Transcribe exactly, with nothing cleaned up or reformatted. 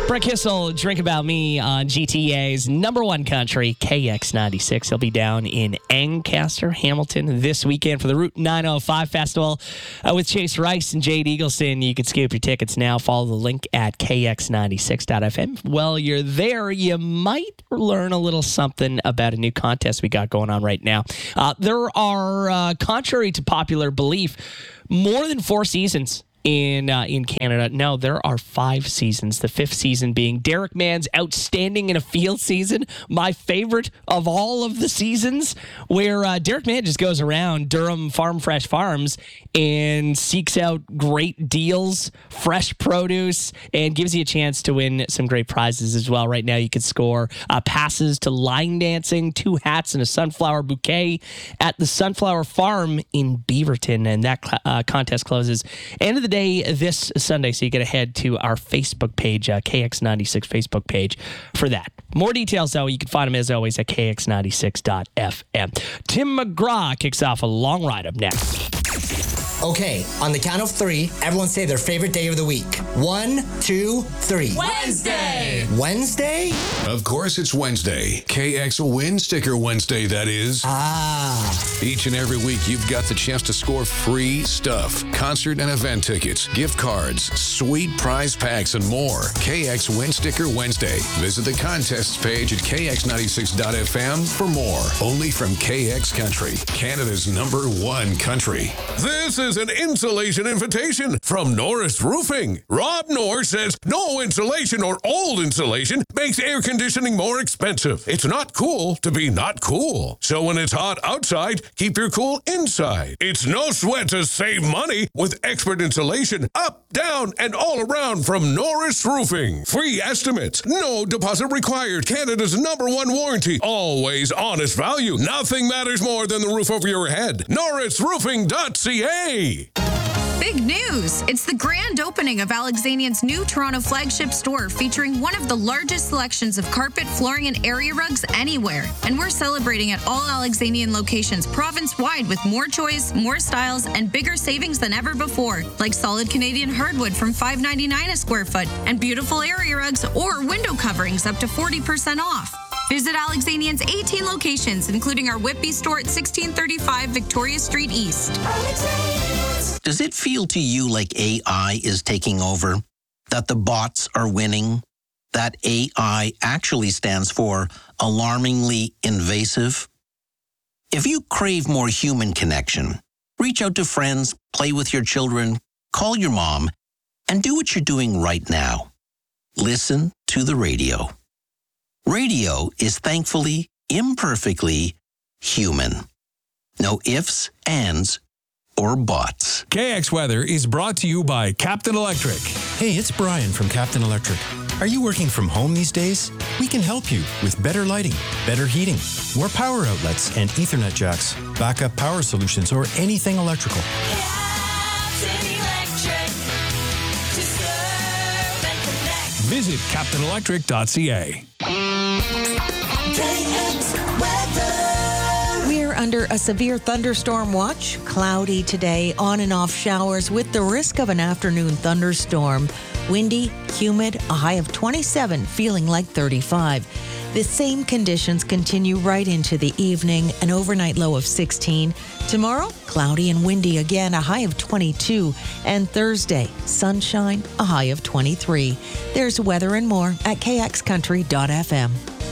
Brett Kissel, Drink About Me on G T A's number one country, K X ninety-six. He'll be down in Ancaster, Hamilton this weekend for the Route nine oh five Festival uh, with Chase Rice and Jade Eagleson. You can scoop your tickets now. Follow the link at K X ninety-six dot F M. While you're there, you might learn a little something about a new contest we got going on right now. Uh, there are, uh, contrary to popular belief, more than four seasons in uh, in Canada. No, there are five seasons. The fifth season being Derek Mann's Outstanding in a Field season, my favorite of all of the seasons, where uh, Derek Mann just goes around Durham Farm Fresh Farms and seeks out great deals, fresh produce, and gives you a chance to win some great prizes as well. Right now, you could score uh, passes to line dancing, two hats, and a sunflower bouquet at the Sunflower Farm in Beaverton, and that uh, contest closes end of the day this Sunday, so you got to head to our Facebook page, uh, K X ninety-six Facebook page, for that. More details, though, you can find them as always at K X ninety-six dot F M. Tim McGraw kicks off a long ride up next. Okay, on the count of three, everyone say their favorite day of the week. One, two, three. Wednesday! Wednesday? Of course it's Wednesday. K X Win Sticker Wednesday, that is. Ah. Each and every week, you've got the chance to score free stuff. Concert and event tickets, gift cards, sweet prize packs, and more. K X Win Sticker Wednesday. Visit the contests page at K X ninety-six dot F M for more. Only from K X Country, Canada's number one country. This is an insulation invitation from Norris Roofing. Rob Norris says no insulation or old insulation makes air conditioning more expensive. It's not cool to be not cool. So when it's hot outside, keep your cool inside. It's no sweat to save money with expert insulation up, down, and all around from Norris Roofing. Free estimates, no deposit required. Canada's number one warranty. Always honest value. Nothing matters more than the roof over your head. norris roofing dot C A. Big news! It's the grand opening of Alexanian's new Toronto flagship store, featuring one of the largest selections of carpet, flooring, and area rugs anywhere. And we're celebrating at all Alexanian locations province-wide with more choice, more styles, and bigger savings than ever before, like solid Canadian hardwood from five ninety-nine a square foot, and beautiful area rugs or window coverings up to forty percent off. Visit Alexanian's eighteen locations, including our Whitby store at sixteen thirty-five Victoria Street East. Does it feel to you like A I is taking over? That the bots are winning? That A I actually stands for alarmingly invasive? If you crave more human connection, reach out to friends, play with your children, call your mom, and do what you're doing right now. Listen to the radio. Radio is thankfully, imperfectly human. No ifs, ands, or buts. K X Weather is brought to you by Captain Electric. Hey, it's Brian from Captain Electric. Are you working from home these days? We can help you with better lighting, better heating, more power outlets and Ethernet jacks, backup power solutions, or anything electrical. Captain Electric, to serve and connect. Visit captain electric dot C A. K X Weather. We're under a severe thunderstorm watch. Cloudy today, on and off showers with the risk of an afternoon thunderstorm. Windy, humid, a high of twenty-seven, feeling like thirty-five. The same conditions continue right into the evening, an overnight low of sixteen. Tomorrow, cloudy and windy again, a high of twenty-two. And Thursday, sunshine, a high of twenty-three. There's weather and more at K X country dot F M.